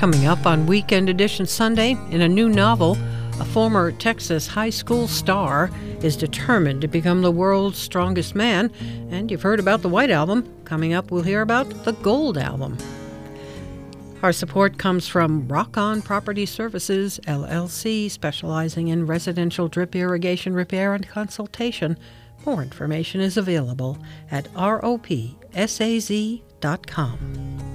Coming up on Weekend Edition Sunday, in a new novel, a former Texas high school star is determined to become the world's strongest man. And you've heard about the White Album. Coming up, we'll hear about the Gold Album. Our support comes from Rock On Property Services, LLC, specializing in residential drip irrigation repair and consultation. More information is available at ropsaz.com.